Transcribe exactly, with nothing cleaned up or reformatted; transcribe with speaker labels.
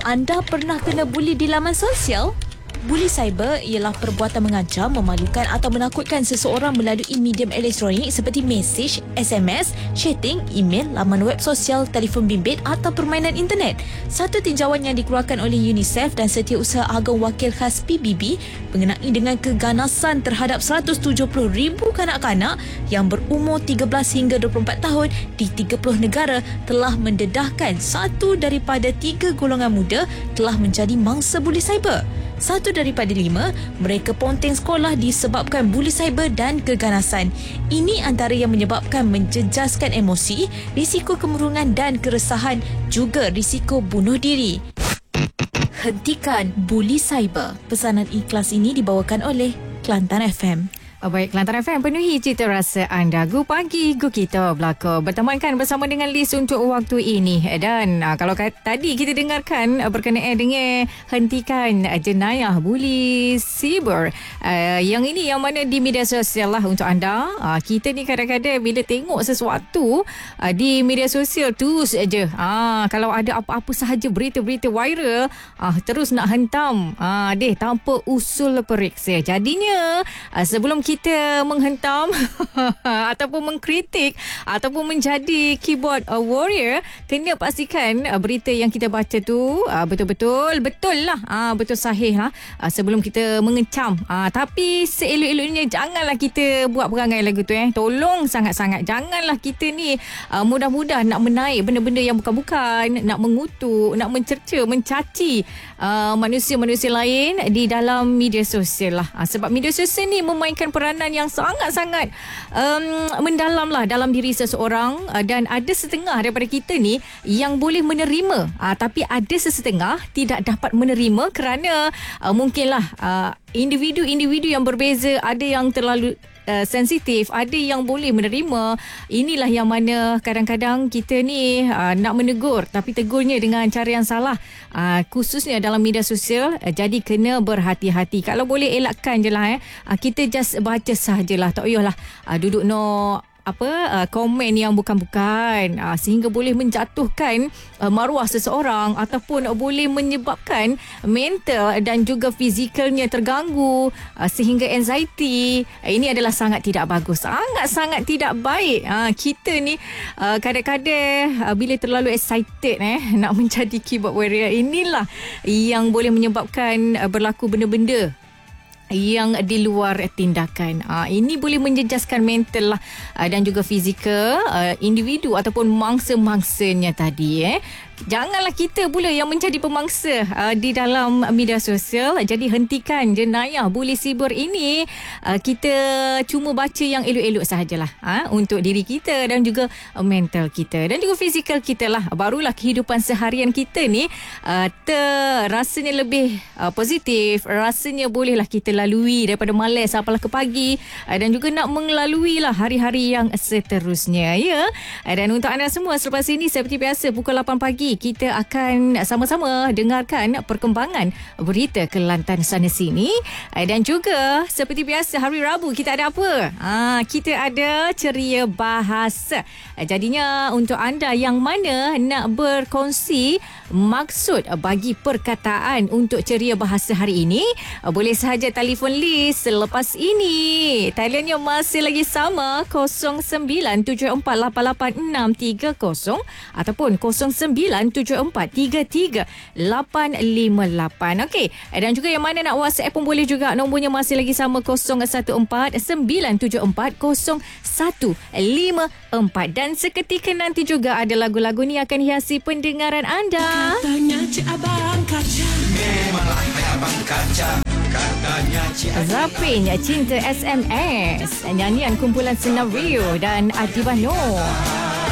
Speaker 1: Anda pernah kena buli di laman sosial? Buli cyber ialah perbuatan mengancam, memalukan atau menakutkan seseorang melalui medium elektronik seperti mesej, S M S, chatting, email, laman web sosial, telefon bimbit atau permainan internet. Satu tinjauan yang dikeluarkan oleh UNICEF dan Setiausaha Agong Wakil Khas P B B mengenai dengan keganasan terhadap seratus tujuh puluh ribu kanak-kanak yang berumur tiga belas hingga dua puluh empat tahun di tiga puluh negara telah mendedahkan satu daripada tiga golongan muda telah menjadi mangsa buli cyber. Satu daripada lima, mereka ponteng sekolah disebabkan buli cyber dan keganasan. Ini antara yang menyebabkan menjejaskan emosi, risiko kemurungan dan keresahan, juga risiko bunuh diri. Hentikan buli cyber. Pesanan ikhlas ini dibawakan oleh Kelantan F M.
Speaker 2: Oh, baik, Kelantan F M penuhi cita rasa anda. Gu pagi, gu kita belaka. Bertemankan bersama dengan Liz untuk waktu ini. Dan uh, kalau kat, tadi kita dengarkan uh, berkenaan dengan hentikan uh, jenayah buli siber. Uh, yang ini yang mana di media sosial lah untuk anda. Uh, kita ni kadang-kadang bila tengok sesuatu uh, di media sosial terus aja. Uh, kalau ada apa-apa sahaja berita-berita viral, uh, terus nak hentam. Uh, deh, tanpa usul periksa. Jadinya uh, sebelum kita menghentam ataupun mengkritik ataupun menjadi keyboard uh, warrior, kena pastikan uh, berita yang kita baca tu uh, betul-betul betul lah, uh, betul sahih lah uh, sebelum kita mengecam. Uh, tapi seelok-eloknya janganlah kita buat perangai lagu tu eh. Tolong sangat-sangat janganlah kita ni uh, mudah-mudah nak menaik benda-benda yang bukan-bukan, nak mengutuk, nak mencerca, mencaci uh, manusia-manusia lain di dalam media sosial lah. Uh, sebab media sosial ni memainkan peranan yang sangat-sangat um, mendalam lah dalam diri seseorang, uh, dan ada setengah daripada kita ni yang boleh menerima, uh, tapi ada sesetengah tidak dapat menerima kerana uh, mungkinlah uh, individu-individu yang berbeza, ada yang terlalu Uh, sensitif, ada yang boleh menerima. Inilah yang mana kadang-kadang kita ni uh, nak menegur, tapi tegurnya dengan cara yang salah, uh, khususnya dalam media sosial. Uh, jadi kena berhati-hati. Kalau boleh elakkan je lah eh. uh, Kita just baca sahajalah, tak payahlah uh, duduk no apa uh, komen yang bukan-bukan, uh, sehingga boleh menjatuhkan uh, maruah seseorang ataupun uh, boleh menyebabkan mental dan juga fizikalnya terganggu, uh, sehingga anxiety. Uh, ini adalah sangat tidak bagus, sangat-sangat tidak baik. Uh, kita ni uh, kadang-kadang uh, bila terlalu excited eh nak menjadi keyboard warrior, inilah yang boleh menyebabkan uh, berlaku benda-benda yang di luar tindakan. Uh, ini boleh menjejaskan mental lah, uh, dan juga fizikal uh, individu ataupun mangsa-mangsanya tadi eh. Janganlah kita pula yang menjadi pemangsa uh, di dalam media sosial. Jadi hentikan jenayah buli siber ini. Uh, kita cuma baca yang elok-elok sahajalah, uh, untuk diri kita dan juga uh, mental kita dan juga fizikal kita lah. Barulah kehidupan seharian kita ni uh, terasanya lebih uh, positif. Rasanya bolehlah kita lalui daripada malam sampailah ke pagi, uh, dan juga nak melalui lah hari-hari yang seterusnya ya. Uh, dan untuk anda semua, selepas ini seperti biasa pukul lapan pagi kita akan sama-sama dengarkan perkembangan berita Kelantan sana sini, dan juga seperti biasa hari Rabu kita ada apa? Ha, kita ada ceria bahasa. Jadinya untuk anda yang mana nak berkongsi maksud bagi perkataan untuk ceria bahasa hari ini, boleh sahaja telefon Liz selepas ini. Taliannya masih lagi sama, kosong sembilan tujuh empat lapan lapan enam tiga kosong ataupun kosong sembilan tujuh empat tiga tiga lapan lima lapan. Okey, dan juga yang mana nak WhatsApp pun boleh juga. Nombornya masih lagi sama, kosong satu empat sembilan tujuh empat kosong satu lima empat. Dan seketika nanti juga ada lagu-lagu ni akan hiasi pendengaran anda.
Speaker 3: Katanya Cik Abang Kaca, memanglah Abang Kaca. Katanya Cik
Speaker 2: Zapin Cinta S M S, nyanyian kumpulan Senario dan Adibano.